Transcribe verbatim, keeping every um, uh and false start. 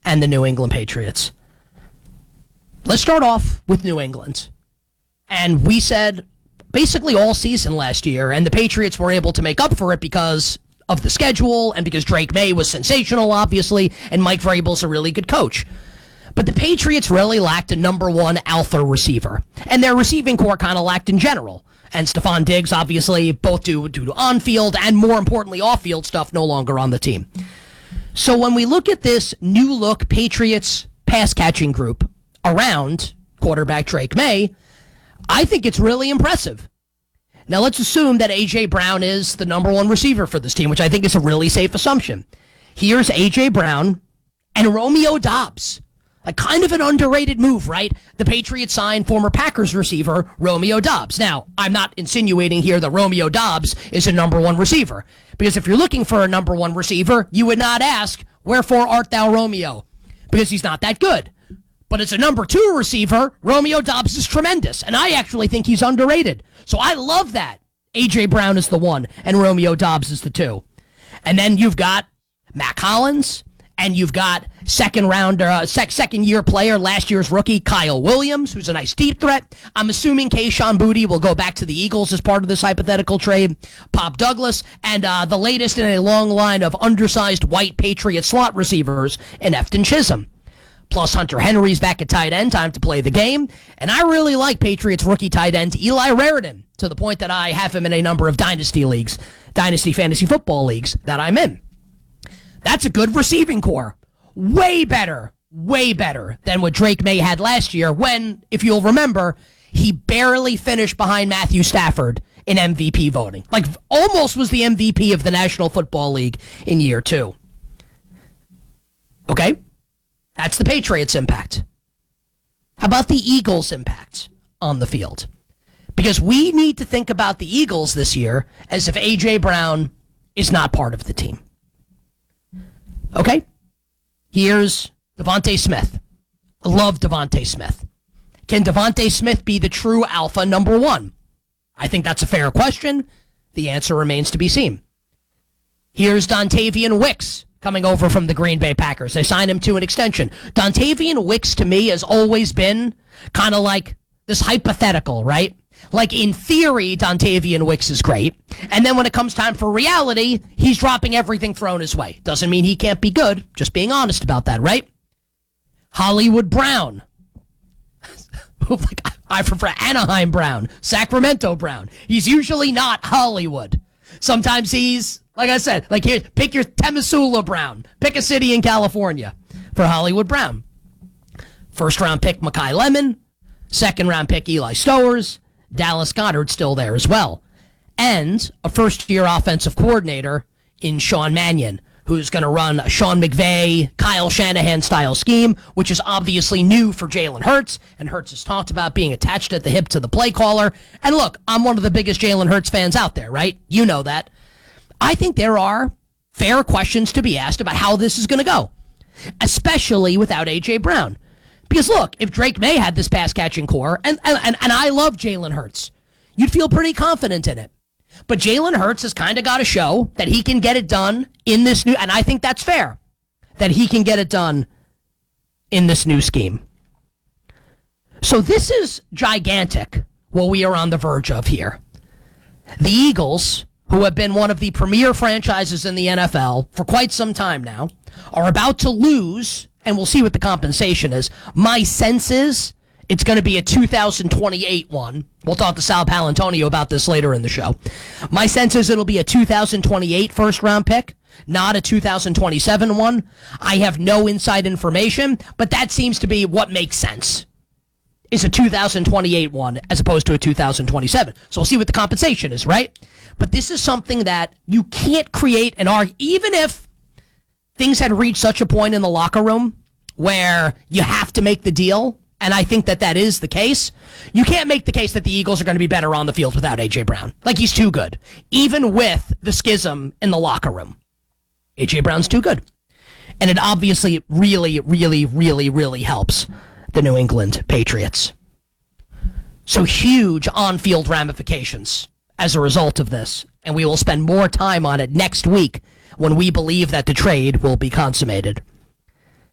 and the New England Patriots. Let's start off with New England. And we said basically all season last year, and the Patriots were able to make up for it because of the schedule and because Drake May was sensational, obviously, and Mike Vrabel's a really good coach. But the Patriots really lacked a number one alpha receiver, and their receiving core kind of lacked in general. And Stephon Diggs, obviously, both due, due to on-field and, more importantly, off-field stuff, no longer on the team. So when we look at this new-look Patriots pass-catching group around quarterback Drake May, I think it's really impressive. Now, let's assume that A J. Brown is the number one receiver for this team, which I think is a really safe assumption. Here's A J. Brown and Romeo Doubs. Like, kind of an underrated move, right? The Patriots signed former Packers receiver Romeo Doubs. Now, I'm not insinuating here that Romeo Doubs is a number one receiver, because if you're looking for a number one receiver, you would not ask, wherefore art thou Romeo? Because he's not that good. But as a number two receiver, Romeo Doubs is tremendous, and I actually think he's underrated. So I love that. A J. Brown is the one, and Romeo Doubs is the two. And then you've got Mac Hollins, and you've got second rounder, uh, sec- second year player, last year's rookie, Kyle Williams, who's a nice deep threat. I'm assuming Kayshon Boutte will go back to the Eagles as part of this hypothetical trade. Pop Douglas, and uh, the latest in a long line of undersized white Patriot slot receivers in Efton Chisholm. Plus Hunter Henry's back at tight end, time to play the game. And I really like Patriots rookie tight end Eli Raritan, to the point that I have him in a number of dynasty leagues, dynasty fantasy football leagues that I'm in. That's a good receiving core. Way better, way better than what Drake May had last year when, if you'll remember, he barely finished behind Matthew Stafford in M V P voting. Like, almost was the M V P of the National Football League in year two. Okay? That's the Patriots' impact. How about the Eagles' impact on the field? Because we need to think about the Eagles this year as if A J. Brown is not part of the team. Okay? Here's Devontae Smith. I love Devontae Smith. Can Devontae Smith be the true alpha number one? I think that's a fair question. The answer remains to be seen. Here's Dontavian Wicks coming over from the Green Bay Packers. They signed him to an extension. Dontavian Wicks, to me, has always been kind of like this hypothetical, right? Like, in theory, Dontavian Wicks is great. And then when it comes time for reality, he's dropping everything thrown his way. Doesn't mean he can't be good. Just being honest about that, right? Hollywood Brown. I prefer Anaheim Brown. Sacramento Brown. He's usually not Hollywood. Sometimes he's, like I said, like here, pick your Temecula Brown. Pick a city in California for Hollywood Brown. First round pick Mekhi Lemon. Second round pick Eli Stowers. Dallas Goedert still there as well. And a first year offensive coordinator in Sean Mannion, who's going to run a Sean McVay, Kyle Shanahan style scheme, which is obviously new for Jalen Hurts. And Hurts has talked about being attached at the hip to the play caller. And look, I'm one of the biggest Jalen Hurts fans out there, right? You know that. I think there are fair questions to be asked about how this is going to go, especially without A J. Brown. Because look, if Drake May had this pass-catching core, and, and, and I love Jalen Hurts, you'd feel pretty confident in it. But Jalen Hurts has kind of got to show that he can get it done in this new, and I think that's fair, that he can get it done in this new scheme. So this is gigantic, what we are on the verge of here. The Eagles, who have been one of the premier franchises in the N F L for quite some time now, are about to lose, and we'll see what the compensation is. My sense is it's going to be a two thousand twenty-eight one. We'll talk to Sal Palantonio about this later in the show. My sense is it'll be a two thousand twenty-eight first-round pick, not a two thousand twenty-seven one. I have no inside information, but that seems to be what makes sense. Is a two thousand twenty-eight one as opposed to a two thousand twenty-seven. So we'll see what the compensation is, right? But this is something that you can't create an argument, even if things had reached such a point in the locker room where you have to make the deal, and I think that that is the case. You can't make the case that the Eagles are going to be better on the field without A J. Brown. Like, he's too good. Even with the schism in the locker room, A J. Brown's too good. And it obviously really, really, really, really helps the New England Patriots. So huge on-field ramifications as a result of this, and we will spend more time on it next week when we believe that the trade will be consummated.